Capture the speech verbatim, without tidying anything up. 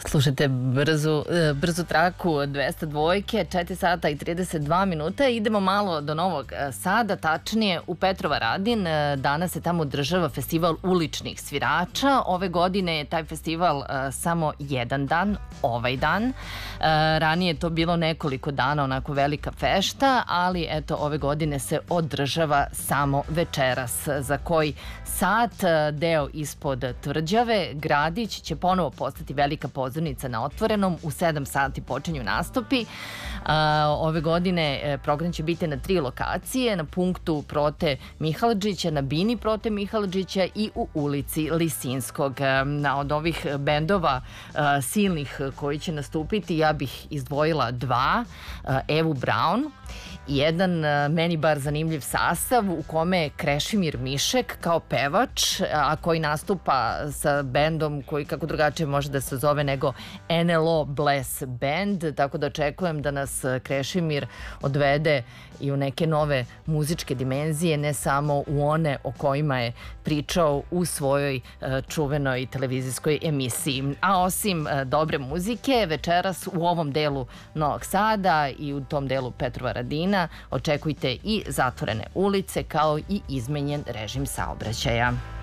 Slušajte brzu, brzu traku dvesta dvojke, četiri sata i trideset dva minuta. Idemo malo do Novog Sada, tačnije u Petrovaradin. Danas se tamo održava festival uličnih svirača. Ove godine je taj festival samo jedan dan, ovaj dan. Ranije je to bilo nekoliko dana, onako velika fešta, ali eto, ove godine se održava samo večeras. Za koji sat deo ispod Tvrđave, Gradić, će ponovo postati velika pozornica na otvorenom. U sedam sati počinju nastupi. Ove godine program će biti na tri lokacije, na punktu Prote Mihalđića, na bini Prote Mihalđića i u ulici Lisinskog. Od ovih bendova silnih koji će nastupiti, ja bih izdvojila dva, Evu Braun i jedan meni bar zanimljiv sastav u kome je Krešimir Mišek kao pevač, a koji nastupa sa bendom koji kako drugačije može da se zove nego N L O Bless Band, tako da očekujem da nas Krešimir odvede i u neke nove muzičke dimenzije, ne samo u one o kojima je pričao u svojoj čuvenoj televizijskoj emisiji. A osim dobre muzike, večeras u ovom delu Novog Sada i u tom delu Petrovaradina očekujte i zatvorene ulice kao i izmenjen režim saobraćaja.